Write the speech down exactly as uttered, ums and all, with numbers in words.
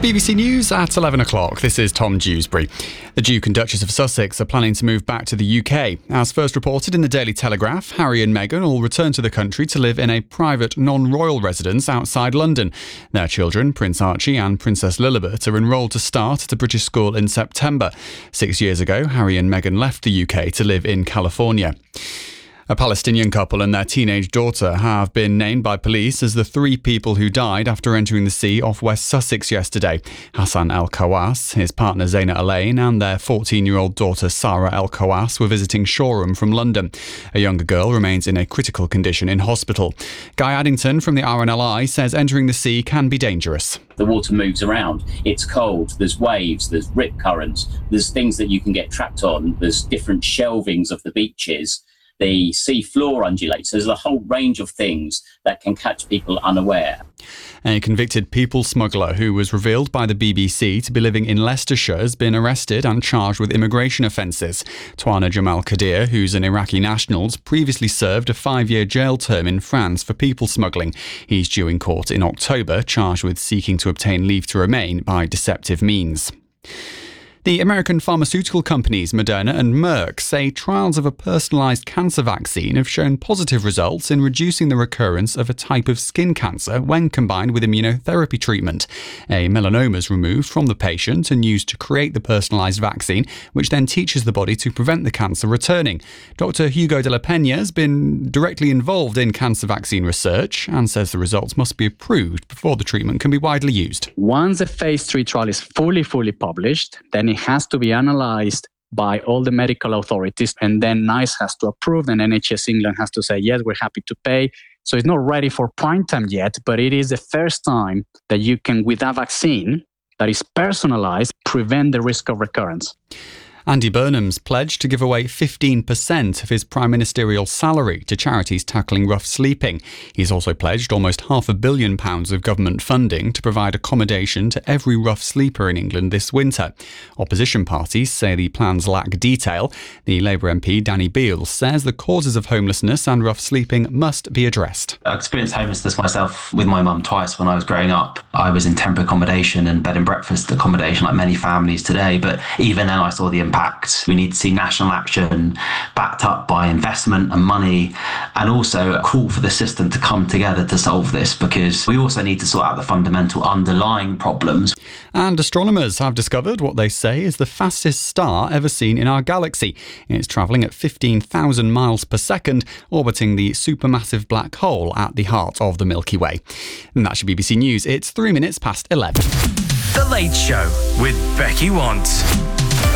B B C News at eleven o'clock. This is Tom Dewsbury. The Duke and Duchess of Sussex are planning to move back to the U K. As first reported in the Daily Telegraph, Harry and Meghan will return to the country to live in a private, non-royal residence outside London. Their children, Prince Archie and Princess Lilibet, are enrolled to start at a British school in September. Six years ago, Harry and Meghan left the U K to live in California. A Palestinian couple and their teenage daughter have been named by police as the three people who died after entering the sea off West Sussex yesterday. Hassan El Kawas, his partner Zaina Alain and their fourteen-year-old daughter Sarah El Kawas were visiting Shoreham from London. A younger girl remains in a critical condition in hospital. Guy Addington from the R N L I says entering the sea can be dangerous. The water moves around, it's cold, there's waves, there's rip currents, there's things that you can get trapped on, there's different shelvings of the beaches. The sea floor undulates. There's a whole range of things that can catch people unaware. A convicted people smuggler who was revealed by the B B C to be living in Leicestershire has been arrested and charged with immigration offences. Twana Jamal Kadir, who's an Iraqi national, previously served a five-year jail term in France for people smuggling. He's due in court in October, charged with seeking to obtain leave to remain by deceptive means. The American pharmaceutical companies Moderna and Merck say trials of a personalised cancer vaccine have shown positive results in reducing the recurrence of a type of skin cancer when combined with immunotherapy treatment. A melanoma is removed from the patient and used to create the personalised vaccine, which then teaches the body to prevent the cancer returning. Doctor Hugo de la Peña has been directly involved in cancer vaccine research and says the results must be approved before the treatment can be widely used. Once a phase three trial is fully, fully published, then it has to be analysed by all the medical authorities, and then NICE has to approve, and N H S England has to say, yes, we're happy to pay. So it's not ready for prime time yet, but it is the first time that you can, with a vaccine that is personalised, prevent the risk of recurrence. Andy Burnham's pledged to give away fifteen percent of his prime ministerial salary to charities tackling rough sleeping. He's also pledged almost half a billion pounds of government funding to provide accommodation to every rough sleeper in England this winter. Opposition parties say the plans lack detail. The Labour M P Danny Beale says the causes of homelessness and rough sleeping must be addressed. I experienced homelessness myself with my mum twice when I was growing up. I was in temporary accommodation and bed and breakfast accommodation like many families today, but even then I saw the impact. We need to see national action backed up by investment and money, and also a call for the system to come together to solve this, because we also need to sort out the fundamental underlying problems. And astronomers have discovered what they say is the fastest star ever seen in our galaxy. It's travelling at fifteen thousand miles per second, orbiting the supermassive black hole at the heart of the Milky Way. And that's your B B C News. It's three minutes past eleven. The Late Show with Becky Want.